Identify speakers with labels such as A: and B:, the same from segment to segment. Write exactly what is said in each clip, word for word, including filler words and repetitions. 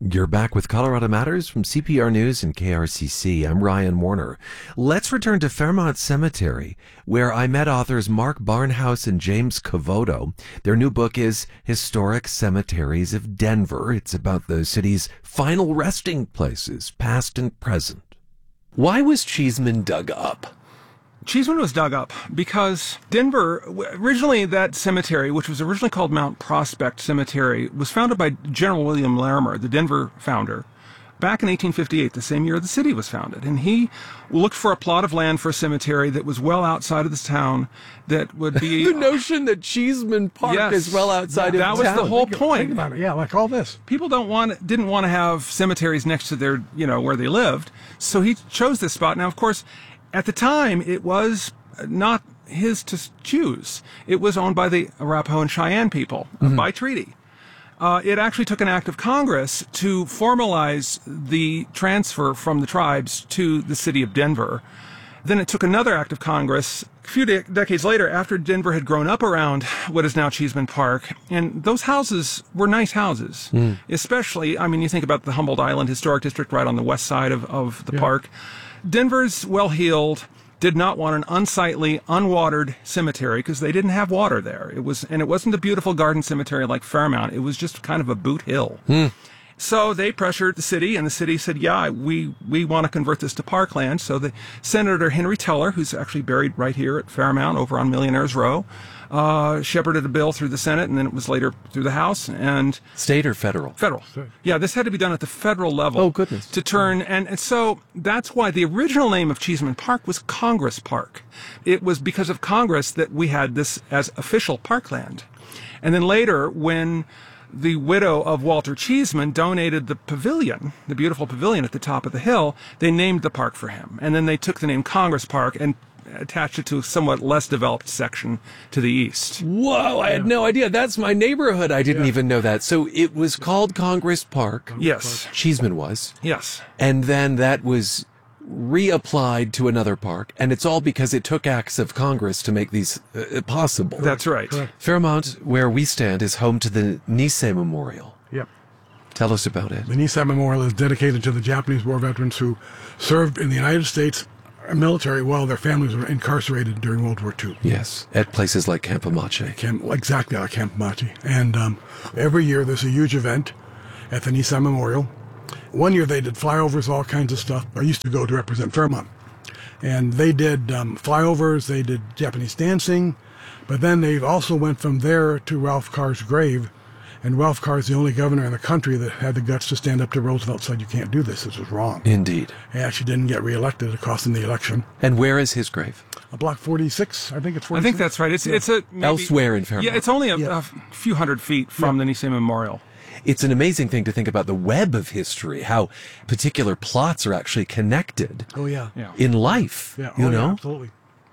A: You're back with Colorado Matters from C P R News and K R C C. I'm Ryan Warner. Let's return to Fairmount Cemetery, where I met authors Mark Barnhouse and James Cavoto. Their new book is Historic Cemeteries of Denver. It's about the city's final resting places, past and present. Why was Cheeseman dug up?
B: Cheeseman was dug up because Denver, originally that cemetery, which was originally called Mount Prospect Cemetery, was founded by General William Larimer, the Denver founder, back in eighteen fifty-eight, the same year the city was founded. And he looked for a plot of land for a cemetery that was well outside of this town, that would be...
A: the notion that Cheeseman Park
B: yes,
A: is well outside
B: that
A: of
B: was
A: town.
B: the whole
C: think,
B: point.
C: Think about it. Yeah, like all this.
B: People don't want, didn't want to have cemeteries next to their, you know, where they lived. So he chose this spot. Now, of course, at the time, it was not his to choose. It was owned by the Arapaho and Cheyenne people mm-hmm. by treaty. Uh, it actually took an act of Congress to formalize the transfer from the tribes to the city of Denver. Then it took another act of Congress a few de- decades later, after Denver had grown up around what is now Cheeseman Park. And those houses were nice houses, mm. especially, I mean, you think about the Humboldt Island Historic District right on the west side of, of the yeah. park. Denver's well-heeled, did not want an unsightly, unwatered cemetery because they didn't have water there. It was, and it wasn't a beautiful garden cemetery like Fairmount. It was just kind of a boot hill. Hmm. So they pressured the city, and the city said, yeah, we, we want to convert this to parkland. So the Senator Henry Teller, who's actually buried right here at Fairmount over on Millionaires Row, uh, shepherded a bill through the Senate, and then it was later through the House. And
A: state or federal?
B: Federal. State. Yeah, this had to be done at the federal level.
A: Oh, goodness.
B: To turn, and, and so that's why the original name of Cheeseman Park was Congress Park. It was because of Congress that we had this as official parkland. And then later, when the widow of Walter Cheeseman donated the pavilion, the beautiful pavilion at the top of the hill, they named the park for him. And then they took the name Congress Park and attached it to a somewhat less developed section to the east.
A: Whoa, I had no idea. That's my neighborhood. I didn't
B: yeah.
A: even know that. So it was called Congress Park.
B: Yes.
A: Cheeseman was.
B: Yes.
A: And then that was reapplied to another park, and it's all because it took acts of Congress to make these uh, possible.
B: That's right. Correct.
A: Fairmount, where we stand, is home to the Nisei Memorial.
C: Yep.
A: Tell us about it.
C: The Nisei Memorial is dedicated to the Japanese war veterans who served in the United States military while their families were incarcerated during World War Two.
A: Yes, at places like Camp Amache.
C: Camp, exactly like Camp Amache. And um, every year there's a huge event at the Nisei Memorial. One year they did flyovers, all kinds of stuff. I used to go to represent Fairmount. And they did um, flyovers, they did Japanese dancing, but then they also went from there to Ralph Carr's grave. And Ralph Carr is the only governor in the country that had the guts to stand up to Roosevelt and said, you can't do this, this is wrong.
A: Indeed.
C: He actually didn't get reelected. It cost him the election.
A: And where is his grave?
C: A block forty-six, I think it's forty-six.
B: I think that's right. It's, yeah. it's a... Maybe,
A: elsewhere in Fairmount.
B: Yeah, it's only a,
C: yeah.
B: a few hundred feet from yeah. the Nisei Memorial.
A: It's an amazing thing to think about the web of history, how particular plots are actually connected.
C: Oh, yeah.
B: yeah.
A: In life,
C: yeah.
A: you
C: oh,
A: know?
C: Yeah, absolutely.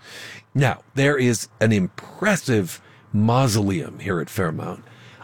A: Now, there is an impressive mausoleum here at Fairmount.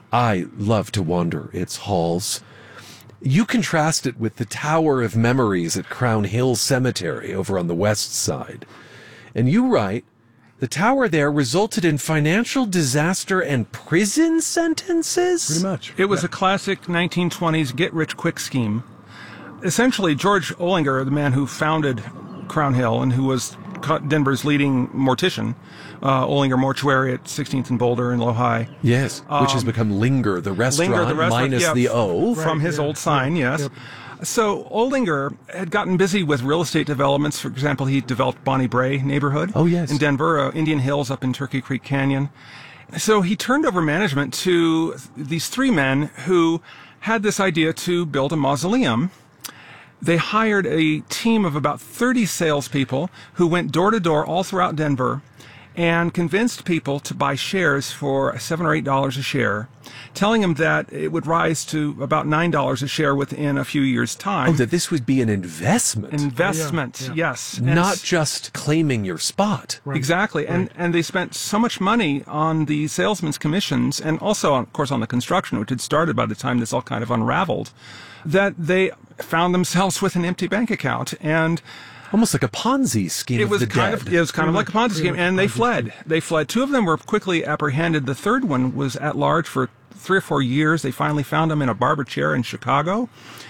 A: I love to wander its halls. You contrast it with the Tower of Memories at Crown Hill Cemetery over on the west side. And you write, the tower there resulted in financial disaster and prison sentences?
C: Pretty much.
B: It was
C: yeah.
B: a classic nineteen twenties get-rich-quick scheme. Essentially, George Olinger, the man who founded Crown Hill and who was Denver's leading mortician, uh, Olinger Mortuary at sixteenth and Boulder in Lehigh.
A: Yes, which um, has become Linger, the restaurant,
B: Linger, the restaurant
A: minus
B: yeah,
A: the O.
B: From
C: right,
B: his
C: yeah,
B: old sign,
C: yeah,
B: yes.
C: Yep.
B: So Olinger had gotten busy with real estate developments. For example, he developed Bonnie Brae neighborhood
A: oh, yes.
B: in Denver, uh, Indian Hills up in Turkey Creek Canyon. So he turned over management to these three men who had this idea to build a mausoleum. They hired a team of about thirty salespeople who went door to door all throughout Denver and convinced people to buy shares for seven or eight dollars a share, telling them that it would rise to about nine dollars a share within a few years' time.
A: Oh, that this would be an investment.
B: Investment,
C: yeah, yeah.
B: yes. And
A: not just claiming your spot.
C: Right.
B: Exactly. And
C: Right.
B: and they spent so much money on the salesmen's commissions and also, of course, on the construction, which had started by the time this all kind of unraveled, that they found themselves with an empty bank account. And
A: almost like a Ponzi scheme.
B: It was
A: of the
B: kind
A: dead.
B: of it was kind of like a Ponzi scheme, and they
C: Ponzi
B: fled. They fled. Two of them were quickly apprehended. The third one was at large for three or four years. They finally found him in a barber chair in Chicago.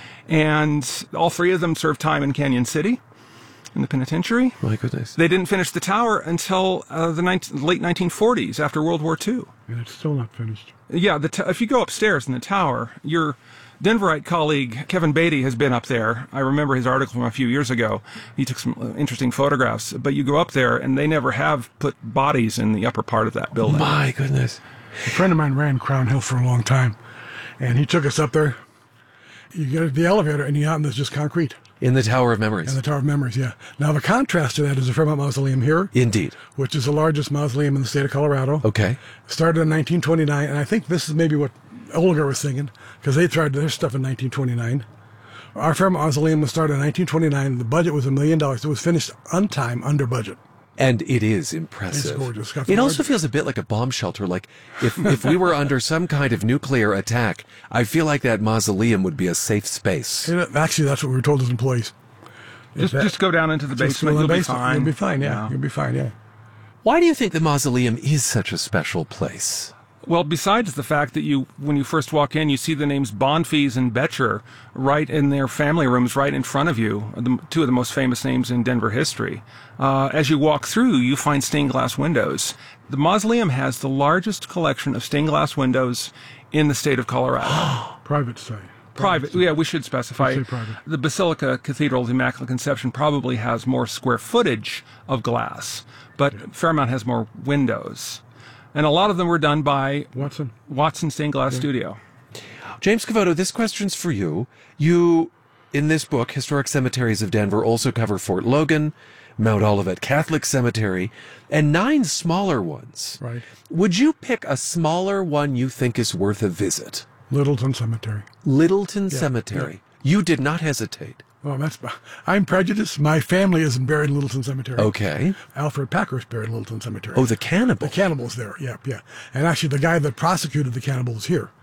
B: And all three of them served time in Canyon City, in the penitentiary.
A: My goodness.
B: They didn't finish the tower until uh, the nineteen, late nineteen forties, after World War Two.
C: And it's still not finished.
B: Yeah, the t- if you go upstairs in the tower, your Denverite colleague, Kevin Beatty, has been up there. I remember his article from a few years ago. He took some uh, interesting photographs. But you go up there, and they never have put bodies in the upper part of that building.
A: My goodness.
C: A friend of mine ran Crown Hill for a long time, and he took us up there. You get to the elevator, and you out, and there's just concrete.
A: In the Tower of Memories.
C: And the Tower of Memories, yeah. Now, the contrast to that is the Fairmount Mausoleum here,
A: Indeed.
C: which is the largest mausoleum in the state of Colorado.
A: Okay.
C: Started in nineteen twenty-nine, and I think this is maybe what Olga was thinking, because they tried their stuff in nineteen twenty-nine. Our Fairmount Mausoleum was started in nineteen twenty-nine. The budget was a million dollars. It was finished on time, under budget.
A: And it is impressive.
C: It's gorgeous. Got
A: It
C: the
A: also
C: large-
A: feels a bit like a bomb shelter. Like if, if we were under some kind of nuclear attack, I feel like that mausoleum would be a safe space.
C: It- Actually, that's what we were told as employees.
B: Just,
C: that-
B: just go down into the
C: Just go
B: basement.
C: in
B: You'll
C: the
B: be
C: basement.
B: fine.
C: You'll be fine, yeah.
B: Yeah.
C: You'll be fine, yeah.
A: Why do you think the mausoleum is such a special place?
B: Well, besides the fact that you, when you first walk in, you see the names Bonfils and Betcher right in their family rooms right in front of you, the, two of the most famous names in Denver history. Uh, as you walk through, you find stained glass windows. The mausoleum has the largest collection of stained glass windows in the state of Colorado.
C: Private site.
B: Private, yeah, we should specify.
C: We say private.
B: The Basilica Cathedral of the Immaculate Conception probably has more square footage of glass, but Fairmount has more windows. And a lot of them were done by
C: Watson.
B: Watson Stained Glass Studio.
A: James Cavoto, this question's for you. You, in this book, Historic Cemeteries of Denver, also cover Fort Logan, Mount Olivet Catholic Cemetery, and nine smaller ones.
C: Right.
A: Would you pick a smaller one you think is worth a visit?
C: Littleton Cemetery.
A: Littleton Cemetery. You did not hesitate.
C: Well, that's. I'm prejudiced. My family isn't buried in Littleton Cemetery.
A: Okay.
C: Alfred Packer is buried in Littleton Cemetery.
A: Oh, the cannibal.
C: The cannibal's there. Yeah, yeah. And actually, the guy that prosecuted the cannibal is here.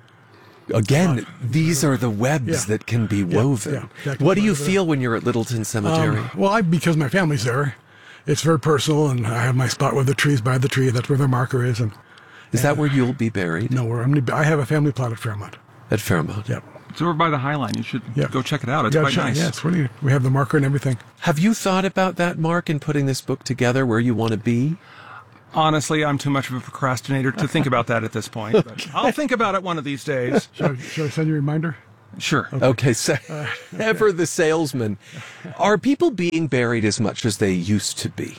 A: Again, these are the webs
C: Yeah.
A: that can be woven.
C: yeah, exactly.
A: What do you feel when you're at Littleton Cemetery?
C: Um, well, I because my family's there, it's very personal, and I have my spot where the tree's by the tree. That's where their marker is. And
A: is that where you'll be buried?
C: no, where I'm. I have a family plot at Fairmount.
A: At Fairmount.
C: Yep.
B: It's over by the High Line. You should
C: Yeah.
B: go check it out. It's
C: Yeah,
B: quite
C: sure.
B: nice.
C: Yeah, it's really. We have the marker and everything.
A: Have you thought about that, Mark, in putting this book together, where you want to be?
B: Honestly, I'm too much of a procrastinator to think about that at this point. But I'll think about it one of these days.
C: Should I, should I send you a reminder?
B: Sure.
A: Okay, so ever the salesman. Are people being buried as much as they used to be?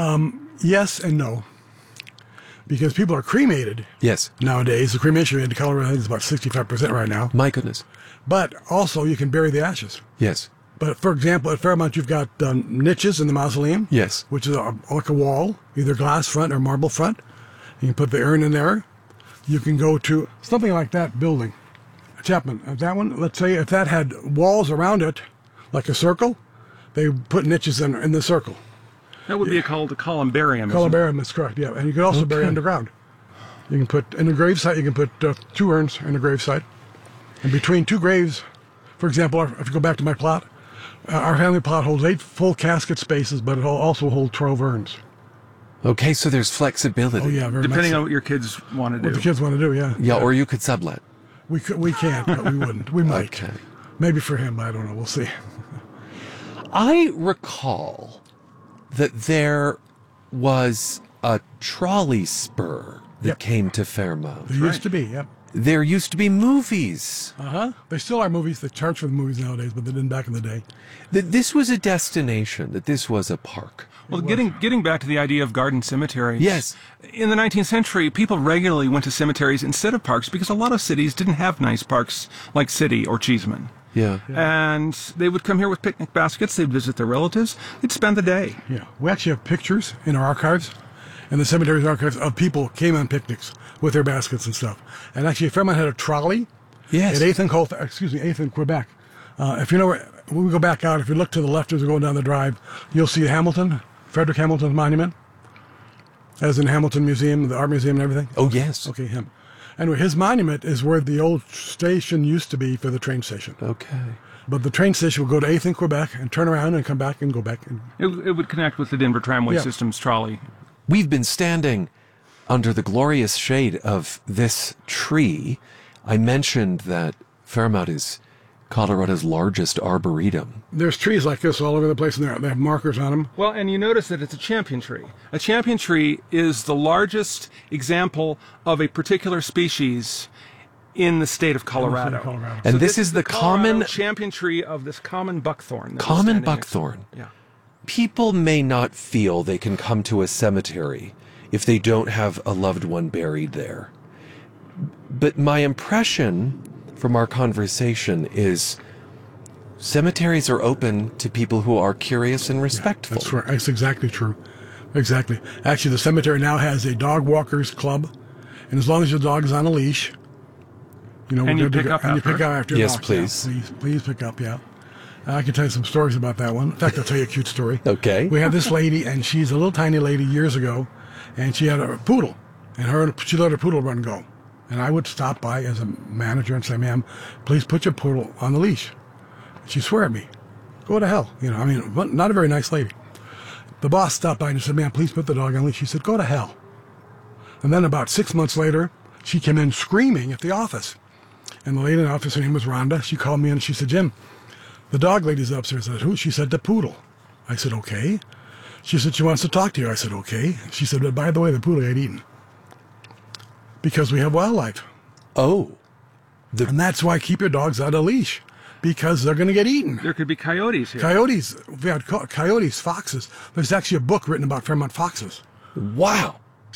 C: Yes and no. Because people are cremated
A: Yes.
C: nowadays. The cremation rate in Colorado I think is about sixty-five percent right now.
A: My goodness.
C: But also, you can bury the ashes.
A: Yes.
C: But for example, at Fairmount, you've got um, niches in the mausoleum.
A: Yes.
C: Which is a, like a wall, either glass front or marble front. You can put the urn in there. You can go to something like that building. Chapman, uh, that one, let's say if that had walls around it, like a circle, they put niches in, in the circle.
B: That would be a called a columbarium. isn't it?
C: Columbarium is correct, yeah. And you can also bury underground. You can put, in a gravesite, you can put uh, two urns in a gravesite. And between two graves, for example, if you go back to my plot, uh, our family plot holds eight full casket spaces, but it also holds twelve urns.
A: Okay, so there's flexibility.
C: Oh, yeah, very
B: Depending
C: much
B: on
C: so.
B: what your kids want to do.
C: What the kids want to do, yeah.
A: Yeah, or you could sublet.
C: We could, we can't, but we wouldn't. We might.
A: Okay.
C: Maybe for him, I don't know. We'll see.
A: I recall that there was a trolley spur that
C: Yep.
A: came to Fairmount.
C: There used to be, yep.
A: There used to be movies.
C: Uh-huh. There still are movies that charge for the movies nowadays, but they didn't back in the day.
A: That this was a destination, that this was a park.
B: Well, getting getting back to the idea of garden cemeteries.
A: Yes.
B: In the nineteenth century, people regularly went to cemeteries instead of parks because a lot of cities didn't have nice parks like City or Cheeseman.
A: Yeah.
B: And they would come here with picnic baskets. They'd visit their relatives. They'd spend the day.
C: Yeah. We actually have pictures in our archives, in the cemetery's archives, of people came on picnics with their baskets and stuff. And actually, Fairmount had a trolley
A: Yes.
C: at eighth and Colt, excuse me, eighth and Quebec. Uh, if you know where, when we go back out, if you look to the left as we're going down the drive, you'll see Hamilton, Frederick Hamilton's monument, as in Hamilton Museum, the Art Museum and everything.
A: Oh, yes.
C: Okay, him. Anyway, his monument is where the old station used to be for the train station.
A: Okay.
C: But the train station will go to eighth and Quebec and turn around and come back and go back. And,
B: It, it would connect with the Denver Tramway
C: Yeah.
B: System's trolley.
A: We've been standing under the glorious shade of this tree I mentioned that Fairmount is Colorado's largest arboretum.
C: There's trees like this all over the place, and they have markers on them.
B: Well, and you notice that it's a champion tree. A champion tree is the largest example of a particular species in the state of Colorado.
C: Colorado.
A: And
B: So
A: this, is the
B: Colorado
A: common
B: champion tree of this common buckthorn. that is
A: common
B: standing next to it.
A: buckthorn.
B: Yeah.
A: People may not feel they can come to a cemetery if they don't have a loved one buried there. But my impression from our conversation is cemeteries are open to people who are curious and respectful.
C: That's right. That's exactly true. Exactly. Actually, the cemetery now has a dog walkers club, and as long as your dog is on a leash, you know,
B: And
C: we're
B: you
C: good to
B: pick
C: go.
B: up
C: and you
B: after.
C: pick up after.
A: Yes,
C: dog. Yeah,
A: please.
C: please, please pick up. Yeah, I can tell you some stories about that one. In fact, I'll tell you a cute story.
A: Okay.
C: We have this lady, and she's a little tiny lady years ago, and she had a poodle, and her she let her poodle run go. And I would stop by as a manager and say, "Ma'am, please put your poodle on the leash." She'd swear at me. Go to hell. You know, I mean, not a very nice lady. The boss stopped by and said, "Ma'am, please put the dog on the leash." She said, "Go to hell." And then about six months later, she came in screaming at the office. And the lady in the office, her name was Rhonda. She called me in and she said, "Jim, the dog lady's upstairs." I said, "Who?" She said, "The poodle." I said, "Okay." She said, "She wants to talk to you." I said, "Okay." She said, "But by the way, the poodle got eaten. Because we have wildlife.
A: Oh,
C: And that's why keep your dogs out of leash. Because they're going to get eaten.
B: There could be coyotes here.
C: Coyotes, we had co- coyotes, foxes. There's actually a book written about Fairmount foxes.
A: wow.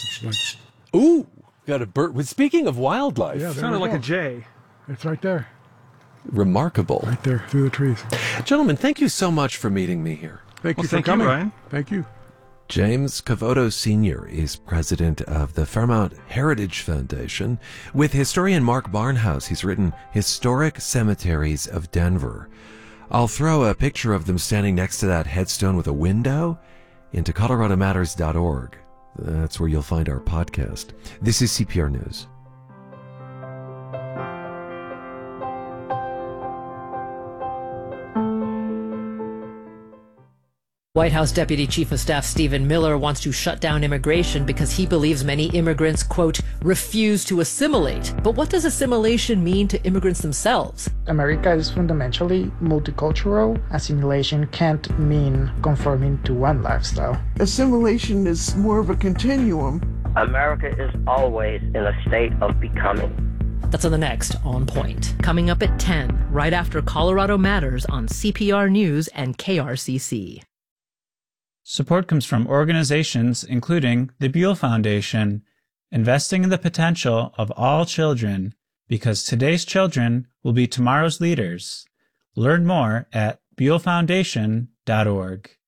A: Ooh, got a bird. Well, speaking of wildlife,
C: Yeah, there
B: Sounded
C: we
B: like
C: go.
B: a jay.
C: It's right there.
A: remarkable.
C: Right there, through the trees.
A: Gentlemen, thank you so much for meeting me here.
C: Thank
B: Well,
C: you for
B: thank you,
C: coming.
B: Ryan.
C: Thank you.
A: James Cavoto Senior is president of the Fairmount Heritage Foundation. With historian Mark Barnhouse, he's written Historic Cemeteries of Denver. I'll throw a picture of them standing next to that headstone with a window into colorado matters dot org. That's where you'll find our podcast. This is C P R News.
D: White House Deputy Chief of Staff Stephen Miller wants to shut down immigration because he believes many immigrants, quote, refuse to assimilate. But what does assimilation mean to immigrants themselves?
E: America is fundamentally multicultural. Assimilation can't mean conforming to one lifestyle.
F: Assimilation is more of a continuum.
G: America is always in a state of becoming.
D: That's on the next On Point. Coming up at ten, right after Colorado Matters on C P R News and K R C C.
H: Support comes from organizations including the Buell Foundation, investing in the potential of all children because today's children will be tomorrow's leaders. Learn more at buell foundation dot org.